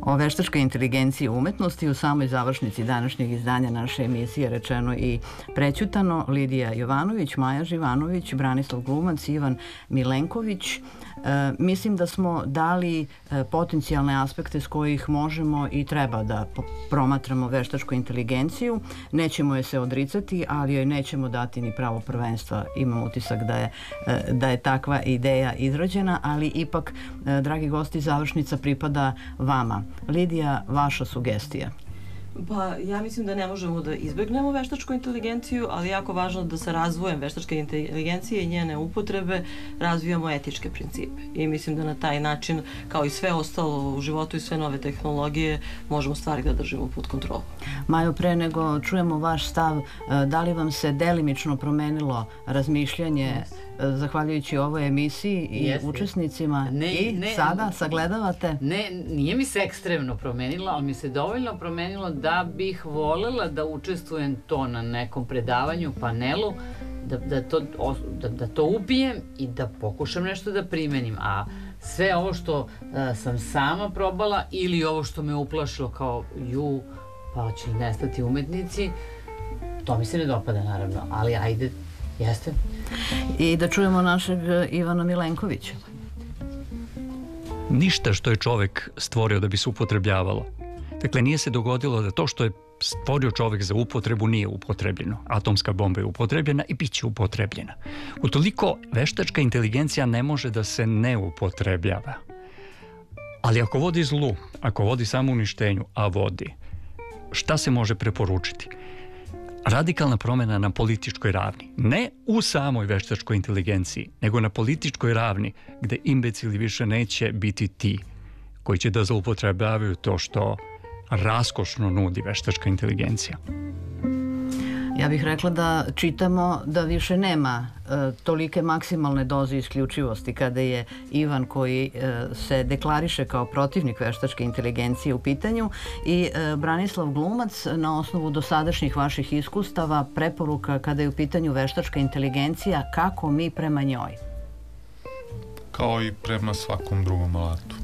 O veštačkoj inteligenciji umetnosti u samoj završnici današnjeg izdanja naše emisije rečeno i prećutano. Lidija Jovanović, Maja Živanović, Branislav Glumac, Ivan Milenković. Mislim da smo dali potencijalne aspekte s kojih možemo i treba da promatramo veštačku inteligenciju. Nećemo je se odricati, ali joj nećemo dati ni pravo prvenstva. Imam utisak da je takva ideja izrađena, ali ipak, dragi gosti, završnica pripada vama. Lidija, vaša sugestija. Pa ja mislim da ne možemo da izbegnemo veštačku inteligenciju, ali jako važno da sa razvojem veštačke inteligencije i njene upotrebe razvijamo etičke principe. I mislim da na taj način, kao i sve ostalo u životu i sve nove tehnologije, možemo stvari da držimo pod kontrolom. Majo, pre nego čujemo vaš stav, da li vam se delimično promenilo razmišljanje zahvaljujući ovoj emisiji i učesnicima i sada sagledavate? Ne, nije mi se ekstremno promenilo, ali mi se dovoljno promenilo da bih volela da učestvujem to na nekom predavanju, panelu, da to upijem i da pokušam nešto da primenim. A sve ovo što sam sama probala ili ovo što me uplašilo kao pa će li nestati umetnici, to mi se ne dopada naravno, ali ajde, jeste. I da čujemo našeg Ivana Milenkovića. Ništa što je čovek stvorio da bi se upotrebljavalo. Dakle, nije se dogodilo da to što je stvorio čovek za upotrebu nije upotrebljeno. Atomska bomba je upotrebljena i bit će upotrebljena. Utoliko, veštačka inteligencija ne može da se ne upotrebljava. Ali ako vodi zlu, ako vodi samo uništenju, a vodi, šta se može preporučiti? Radikalna promjena na političkoj ravni. Ne u samoj veštačkoj inteligenciji, nego na političkoj ravni, gde imbecili više neće biti ti koji će da zloupotrebljavaju to što raskošno nudi veštačka inteligencija. Ja bih rekla da čitamo da više nema tolike maksimalne doze isključivosti kada je Ivan, koji se deklariše kao protivnik veštačke inteligencije, u pitanju, i Branislav Glumac, na osnovu dosadašnjih vaših iskustava, preporuka kada je u pitanju veštačka inteligencija, kako mi prema njoj? Kao i prema svakom drugom alatu.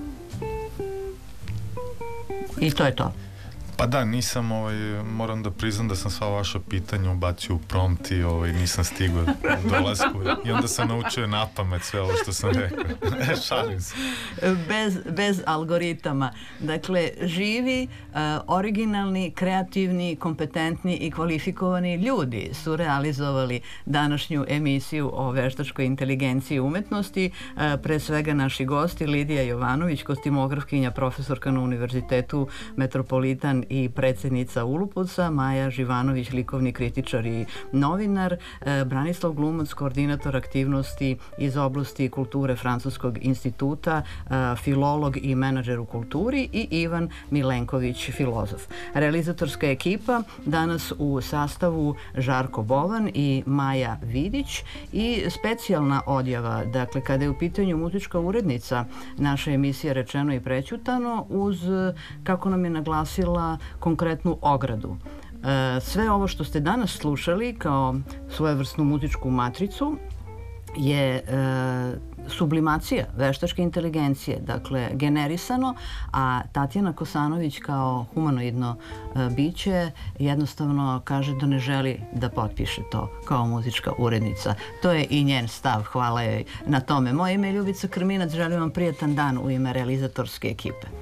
I to je to. Pa da, nisam, moram da priznam da sam sva vaša pitanja ubacio u prompt i nisam stigao u dolasku i onda sam naučio napamet sve ovo što sam rekao. Šalim se. Bez algoritama. Dakle, živi, originalni, kreativni, kompetentni i kvalifikovani ljudi su realizovali današnju emisiju o veštačkoj inteligenciji i umetnosti. Pre svega naši gosti, Lidija Jovanović, kostimografkinja, profesorka na Univerzitetu Metropolitan i predsjednica Ulupuca, Maja Živanović, likovni kritičar i novinar, Branislav Glumac, koordinator aktivnosti iz oblasti kulture Francuskog instituta, filolog i menadžer u kulturi, i Ivan Milenković, filozof. Realizatorska ekipa danas u sastavu Žarko Bovan i Maja Vidić, i specijalna odjava, dakle, kada je u pitanju muzička urednica naše emisije Rečeno i prećutano, uz, kako nam je naglasila, konkretnu ogradu. Sve ovo što ste danas slušali kao svojevrsnu muzičku matricu je sublimacija veštačke inteligencije, dakle generisano, a Tatjana Kosanović kao humanoidno biće jednostavno kaže da ne želi da potpiše to kao muzička urednica. To je i njen stav, hvala joj na tome. Moje ime je Ljubica Krminac, želim vam prijatan dan u ime realizatorske ekipe.